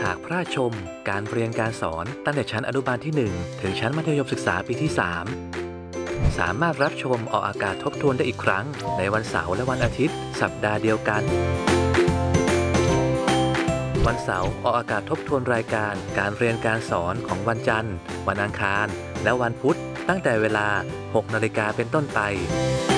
หากพลาดชมการเรียนการสอนตั้งแต่ชั้นอนุบาลที่ 1 ถึงชั้นมัธยมศึกษาปีที่ 3 สามารถรับชมออกอากาศทบทวนได้อีกครั้งในวันเสาร์และวันอาทิตย์สัปดาห์เดียวกันวันเสาร์ออกอากาศทบทวนรายการการเรียนการสอนของวันจันทร์วันอังคารและวันพุธตั้งแต่เวลา 6 นาฬิกาเป็นต้นไป